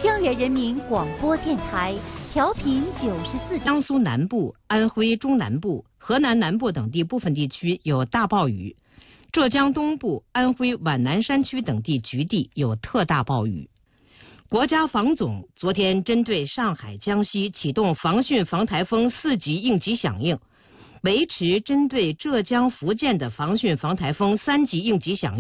江源人民广播电台，调频94。 江苏南部、安徽中南部、河南南部等地部分地区有大暴雨，浙江东部、安徽皖南山区等地局地有特大暴雨。国家防总昨天针对上海、江西启动防汛防台风4级应急响应，维持针对浙江、福建的防汛防台风3级应急响应。